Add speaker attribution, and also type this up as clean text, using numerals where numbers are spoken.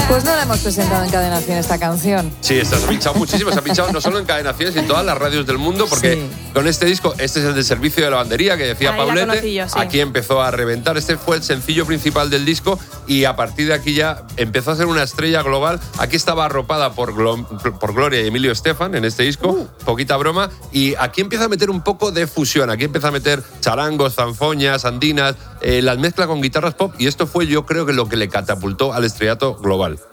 Speaker 1: Pues no la hemos presentado en Cadena 100 esta canción.
Speaker 2: Sí, se ha pinchado muchísimo, se ha pinchado no solo en Cadena 100, sino en todas las radios del mundo, porque
Speaker 1: Sí.
Speaker 2: con este disco, este es el de Servicio de Lavandería que decía
Speaker 3: Ahí la
Speaker 2: Pablete,
Speaker 3: conocí yo, sí.
Speaker 2: aquí empezó a reventar, este fue el sencillo principal del disco y a partir de aquí ya empezó a ser una estrella global. Aquí estaba arropada por Gloria y Emilio Estefan en este disco, poquita broma, y aquí empieza a meter un poco de fusión, aquí empieza a meter charangos, zanfoñas, andinas, las mezcla con guitarras pop y esto fue yo creo que lo que le catapultó al estrellato global.